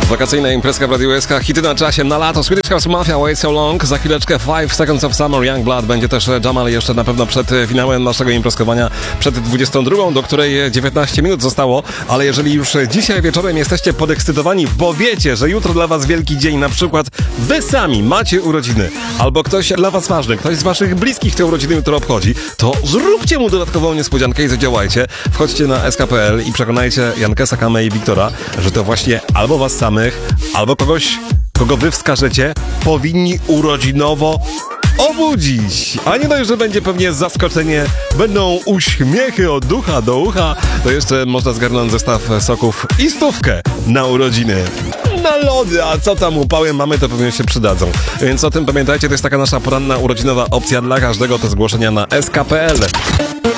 Wakacyjna imprezka w Radiu SK, hity na czasie, na lato, Swedish House Mafia, Wait So Long, za chwileczkę 5 Seconds of Summer, Youngblood, będzie też Jamal jeszcze na pewno przed finałem naszego imprezkowania, przed 22, do której 19 minut zostało, ale jeżeli już dzisiaj wieczorem jesteście podekscytowani, bo wiecie, że jutro dla was wielki dzień, na przykład wy sami macie urodziny, albo ktoś dla was ważny, ktoś z waszych bliskich te urodziny jutro obchodzi, to zróbcie mu dodatkową niespodziankę i zadziałajcie, wchodźcie na sk.pl i przekonajcie Jankę, Sakamę i Wiktora, że to właśnie albo was samych, albo kogoś, kogo wy wskażecie, powinni urodzinowo obudzić. A nie dość, że będzie pewnie zaskoczenie, będą uśmiechy od ucha do ucha, to jeszcze można zgarnąć zestaw soków i 100 na urodziny. Na lody, a co tam upały mamy, to pewnie się przydadzą. Więc o tym pamiętajcie, to jest taka nasza poranna urodzinowa opcja dla każdego, to zgłoszenia na sk.pl.